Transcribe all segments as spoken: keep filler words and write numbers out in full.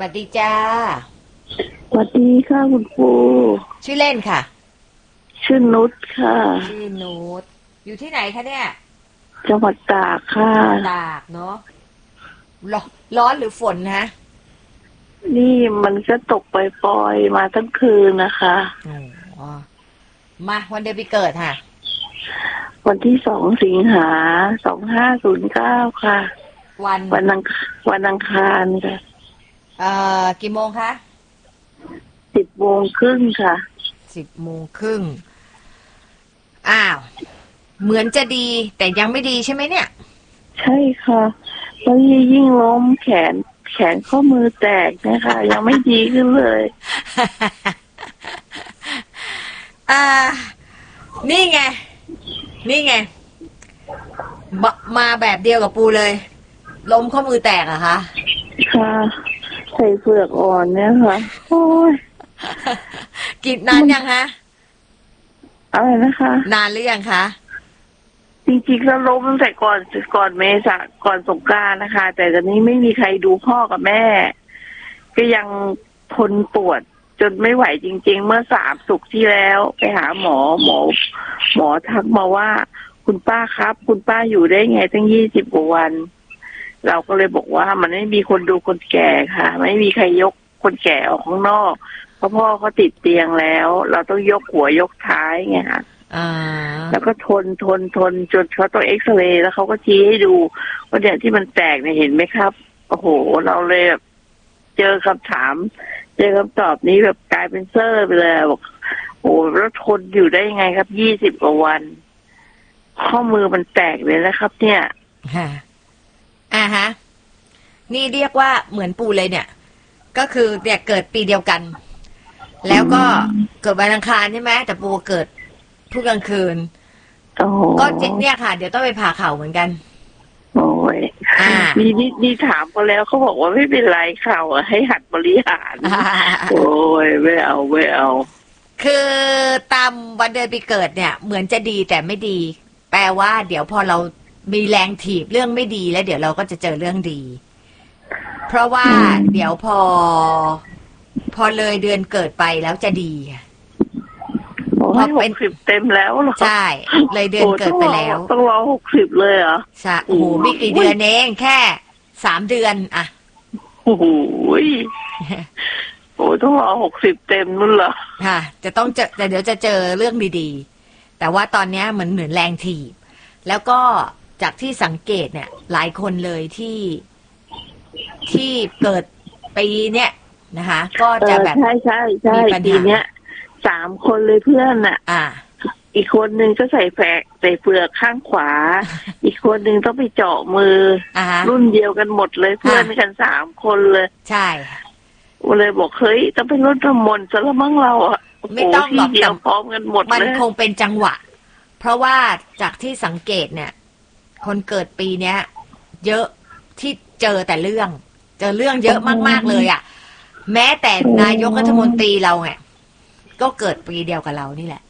วัสดีจ้าสวัสดีค่ะคุณปูชื่อเล่นค่ะชื่อนุชค่ะชื่อนุชอยู่ที่ไหนคะเนี่ยจังหวัดตากค่ะตากเนาะร้อนหรือฝนนะนี่มันก็ตกปล่อยๆมาทั้งคืนนะคะอ๋อมาวันเดือนปีเกิดค่ะวันที่สองสิงหาสองห้าศูนย์เก้าค่ะวันวันอังวันอังคารค่ะเอ่อกี่โมงคะสิบโมงครึ่งค่ะสิบโมงครึ่งอ้าวเหมือนจะดีแต่ยังไม่ดีใช่ไหมเนี่ยใช่ค่ะแล้วยิ่งล้มแขนแขนข้อมือแตกนะคะยังไม่ดีขึ้นเลยอ่านี่ไงนี่ไงมาแบบเดียวกับปูเลยล้มข้อมือแตกอะคะค่ะใส่เฟือกอ่อนเนี่ยค่ะโอ้ยกินนานยังคะอะไรนะคะนานหรือยังคะจริงๆแล้วล้มตั้งแต่ก่อนก่อนเมษาก่อนสงกรานต์นะคะแต่ตอนนี้ไม่มีใครดูพ่อกับแม่ก็ยังทนปวดจนไม่ไหวจริงๆเมื่อสามศุกร์ที่แล้วไปหาหมอหมอหมอทักมาว่าคุณป้าครับคุณป้าอยู่ได้ไงตั้งยี่สิบกว่าวันเราก็เลยบอกว่ามันไม่มีคนดูคนแก่ค่ะไม่มีใครยกคนแก่ออกข้างนอกเพราะพ่อเขาติดเตียงแล้วเราต้องยกหัวยกท้ายไงค่ะแล้วก็ทนทนทนจนเขาต้องเอ็กซเรย์แล้วเขาก็ชี้ให้ดูว่าเนี่ยที่มันแตกเนี่ยเห็นไหมครับโอ้โหเราเลยแบบเจอคำถามเจอคำตอบนี้แบบกลายเป็นเซอร์ไปเลยบอกโอ้แล้วทนอยู่ได้ยังไงครับยี่สิบกว่าวันข้อมือมันแตกเลยนะครับ เนี่ยค่ะอ่าฮะนี่เรียกว่าเหมือนปูเลยเนี่ยก็คือเนี่ยเกิดปีเดียวกันแล้วก็เกิดวันอังคารใช่ไหมแต่ปูเกิดทุกกลางคืนก็เนี่ยค่ะเดี๋ยวต้องไปผ่าเข่าเหมือนกันโอ้ยนี่นี่นี่ถามเขาแล้วเขาบอกว่าไม่เป็นไรเข่าให้หัดบริหารโอ้ยไม่เอาไม่เอาคือตามวันเดือนปีเกิดเนี่ยเหมือนจะดีแต่ไม่ดีแปลว่าเดี๋ยวพอเรามีแรงถีบเรื่องไม่ดีแล้วเดี๋ยวเราก็จะเจอเรื่องดีเพราะว่าเดี๋ยวพอพอเลยเดือนเกิดไปแล้วจะดีพอเป็นสิบเต็มแล้วหรอใช่เลยเดือนเกิดไปแล้วต้องรอหกสิบเลยเหรอใช่โอ้โหไม่กี่เดือนเองแค่สามเดือนอะโอ้โหโอ้ต้องรอหกสิบเต็มนู่นเหรอค่ะจะต้องเจอแต่เดี๋ยวจะเจอเรื่องดีๆแต่ว่าตอนนี้เหมือนเหมือนแรงถีบแล้วก็จากที่สังเกตเนี่ยหลายคนเลยที่ที่เกิดปีเนี้ยนะคะก็จะแบบใช่ใช่ใช่ปีเนี้ยสามคนเลยเพื่อนน่ะอ่าอีกคนนึงก็ใส่แฝกใส่เฟือกข้างขวาอีกคนนึงต้องไปเจาะมือรุ่นเดียวกันหมดเลยเพื่อนกันสามคนเลยใช่เลยบอกเฮ้ยต้องเป็นรถน้ำมนต์ซะละมั้งเราอ่ะไม่ต้องหรอกเดียวพร้อมกันหมดมันคงเป็นจังหวะเพราะว่าจากที่สังเกตเนี่ยคนเกิดปีเนี้ยเยอะที่เจอแต่เรื่องเจอเรื่องเยอะมากๆเลยอ่ะแม้แต่นายกรัฐมนตรีเราไงก็เกิดปีเดียวกับเรานี่แหละ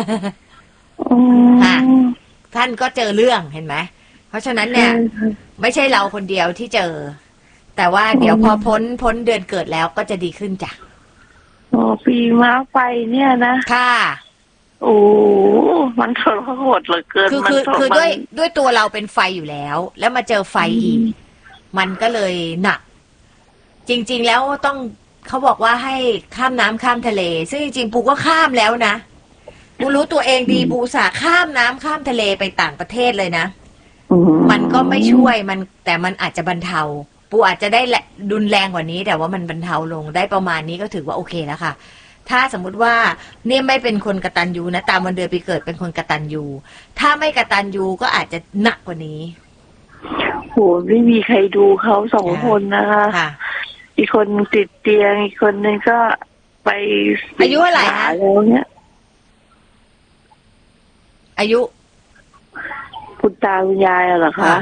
ค่ะท่านก็เจอเรื่องเห็นไหมเพราะฉะนั้นเนี่ยไม่ใช่เราคนเดียวที่เจอแต่ว่าเดี๋ยวพอพ้นพ้นเดือนเกิดแล้วก็จะดีขึ้นจ้ะอ๋อปีม้าไฟเนี่ยนะค่ะโอ้มันทรหดเหลือเกินคือคือคือด้วยด้วยตัวเราเป็นไฟอยู่แล้วแล้วมาเจอไฟอีกมันก็เลยหนักจริงๆแล้วต้องเขาบอกว่าให้ข้ามน้ำข้ามทะเลซึ่งจริงๆปูก็ข้ามแล้วนะปูรู้ตัวเองดีปูสาข้ามน้ำข้ามทะเลไปต่างประเทศเลยนะมันก็ไม่ช่วยมันแต่มันอาจจะบรรเทาปูอาจจะได้ดุนแรงกว่านี้แต่ว่ามันบรรเทาลงได้ประมาณนี้ก็ถือว่าโอเคแล้วค่ะถ้าสมมุติว่าเนี่ยไม่เป็นคนกตัญญูนะตามวันเดือนปีเกิดเป็นคนกตัญญูถ้าไม่กตัญญูก็อาจจะหนักกว่านี้โหไม่มีใครดูเขาสองคนนะคะอีกคนติดเตียงอีกคนนึงก็ไปอายุเท่าไหร่คะแล้วเนี่ยอายุคุณตาคุณยายเหรอคะ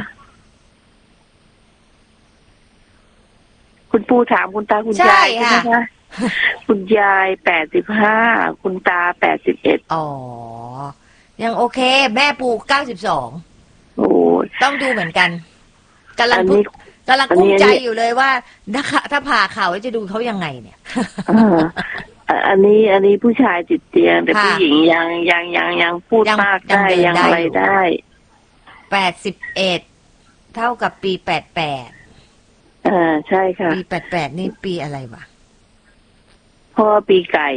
คุณปู่ถามคุณตาคุณยายใช่ไหมคะคุณยายแปดสิบห้าคุณตาแปดสิบเอ็ดอ๋อยังโอเคแม่ปู่เก้าสิบสองโอ้ต้องดูเหมือนกันกำลังพูดกำลังกุ้มใจอยู่เลยว่านะคะถ้าผ่าเข่าจะดูเขายังไงเนี่ยอันนี้อันนี้ผู้ชายติดเตียงแต่ผู้หญิงยังยังยังยังพูดมากได้ยังอะไรได้แปดสิบเอ็ดเท่ากับปีแปดแปดอ่าใช่ค่ะปีแปดแปดนี่ปีอะไรวะพ่อปีไก่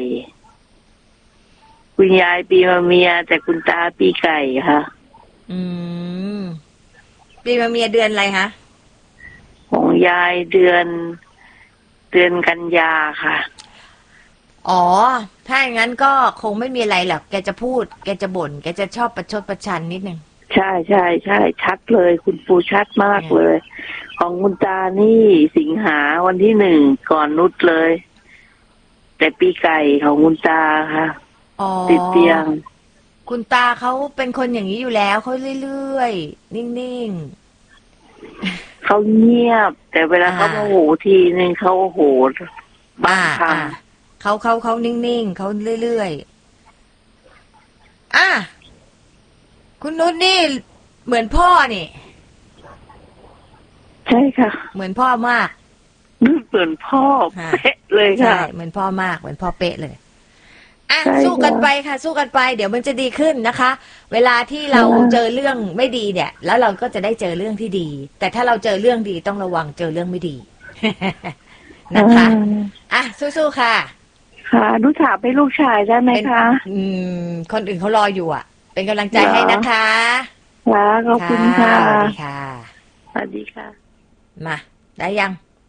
คุณยายปีมะเมียแต่คุณตาปีไก่ค่ะอืมปีมะเมียเดือนอะไรคะของยายเดือนเดือนกันยาค่ะอ๋อถ้าอย่างนั้นก็คงไม่มีอะไรหรอกแกจะพูดแกจะบ่นแกจะชอบประชดประชันนิดนึงใช่ใช่ใช่ชัดเลยคุณปูชัดมากเลยของคุณตานี่สิงหาวันที่หนึ่งก่อนนุชเลยแต่ปีไก่ของคุณตาค่ะติดเตียงคุณตาเขาเป็นคนอย่างนี้อยู่แล้วเขาเรื่อยๆนิ่งๆเขาเงียบแต่เวลาเขาโมโหทีนึงเขาโหดบ้าคำเขาเขาเขานิ่งๆเขาเรื่อยๆอ่ะคุณนุชนี่เหมือนพ่อนี่ใช่ค่ะเหมือนพ่อมากเหมือนพ่อเป๊ะเลยค่ะใช่เหมือนพ่อมากเหมือนพ่อเป๊ะเลยอ่ะสู้กันไปค่ะสู้กันไปเดี๋ยวมันจะดีขึ้นนะคะเวลาที่เราเจอเรื่องไม่ดีเนี่ยแล้วเราก็จะได้เจอเรื่องที่ดีแต่ถ้าเราเจอเรื่องดีต้องระวังเจอเรื่องไม่ดีนะคะอ่ะสู้ๆค่ะค่ะนุชถามให้ลูกชายได้ไหมคะอืมคนอื่นเขารออยู่อ่ะเป็นกำลังใจให้นะคะค่ะขอบคุณค่ะสวัสดีค่ะสวัสดีค่ะมาได้ยัง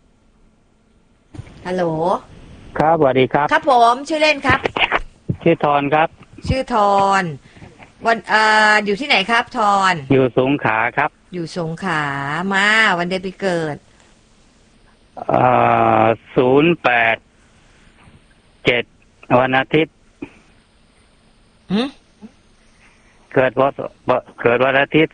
ฮัลโหลครับสวัสดีครับครับผมชื่อเล่นครับชื่อทอนครับชื่อทอนวันเอ่ออยู่ที่ไหนครับทอนอยู่สงขลาครับอยู่สงขลามาวันเดือนปีเกิดเอ่อศูนย์แปดเจ็ดวันอาทิตย์หืมเกิดวันเกิดวันอาทิตย์